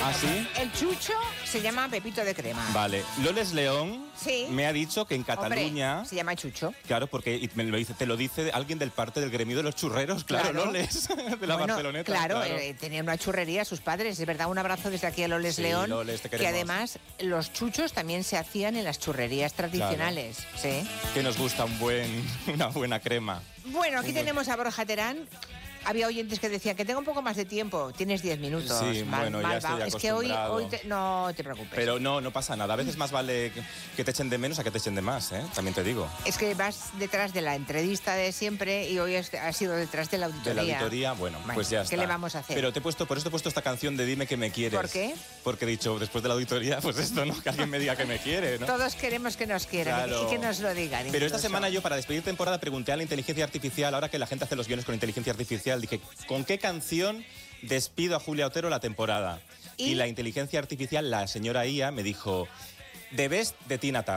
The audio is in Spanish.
¿Ah, sí? El chucho se llama Pepito de Crema. Vale. Loles León Sí. me ha dicho que en Cataluña... Hombre, se llama chucho. Claro, porque te lo dice alguien del parte del gremio de los churreros, claro. Loles, de la Barceloneta. Claro, tenía una churrería sus padres, es verdad. Un abrazo desde aquí a Loles Sí, León, Loles, te que queremos. además los chuchos también se hacían en las churrerías tradicionales. Sí. Que nos gusta una buena crema. Bueno, aquí tenemos a Borja Terán. Había oyentes que decían que tengo un poco más de tiempo. Tienes 10 minutos. Sí, bueno, ya estoy Es que hoy acostumbrado. no te preocupes. Pero no pasa nada. A veces más vale que te echen de menos a que te echen de más, ¿eh? También te digo. Es que vas detrás de la entrevista de siempre y hoy has sido detrás de la auditoría. De la auditoría, bueno, pues ya está. ¿Qué le vamos a hacer? Pero por eso te he puesto esta canción de Dime que me quieres. ¿Por qué? Porque he dicho, después de la auditoría, pues esto, ¿no? Que alguien me diga que me quiere, ¿no? Todos queremos que nos quieran Claro. y que nos lo digan. Pero esta incluso. semana yo, para despedir temporada, pregunté a la inteligencia artificial, ahora que la gente hace los guiones con inteligencia artificial, dije, ¿con qué canción despido a Julia Otero la temporada? Y la inteligencia artificial, la señora IA, me dijo, The Best de Tina Turner.